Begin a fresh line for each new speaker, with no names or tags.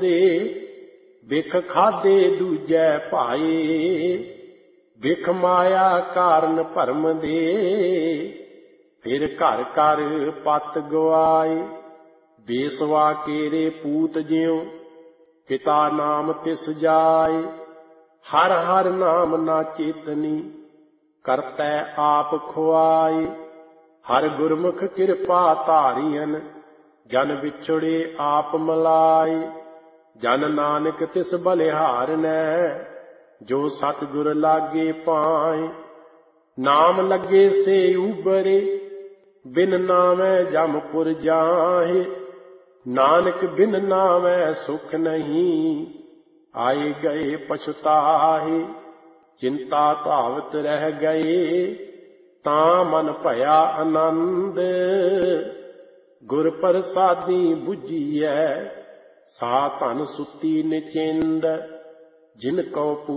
ਦੇ, ਬਿਖ ਖਾਧੇ ਦੂਜੈ ਭਾਏ। ਬਿਖ ਮਾਇਆ ਕਾਰਨ ਭਰਮ ਦੇ, ਫਿਰ ਘਰ ਘਰ ਪਤ ਗਵਾਏ। ਬੇਸਵਾ ਕੇਰੇ ਪੂਤ ਜਿਉ, ਪਿਤਾ ਨਾਮ ਤਿਸ ਜਾਏ। ਹਰ ਹਰ ਨਾਮ ਨਾ ਚੇਤਨੀ, ਕਰਤੈ ਆਪ ਖੁਆਏ। ਹਰ ਗੁਰਮੁਖ ਕਿਰਪਾ ਧਾਰੀਅਨ, ਜਨ ਵਿਛੜੇ ਆਪ ਮਲਾਏ। ਜਨ ਨਾਨਕ ਤਿਸ ਬਲਿਹਾਰਨੈ, ਜੋ ਸਤਿਗੁਰ ਲਾਗੇ ਪਾਏ। ਨਾਮ ਲੱਗੇ ਸੇ ਉਬਰੇ, ਬਿਨ ਨਾਮੈ ਜਮਪੁਰ ਜਾਹੇ। ਨਾਨਕ ਬਿਨ ਨਾਮੈ ਸੁਖ ਨਹੀਂ, ਆਏ ਗਏ ਪਛਤਾਹੇ। ਚਿੰਤਾ ਧਾਵਤ ਰਹਿ ਗਏ, ਤਾਂ ਮਨ ਭਇਆ ਆਨੰਦ। ਗੁਰ ਪ੍ਰਸਾਦੀ ਬੁਝੀਐ, ਸਾ ਧਨ ਸੁੱਤੀ ਨਿਚਿੰਦ। ਜਿਨ ਕਉ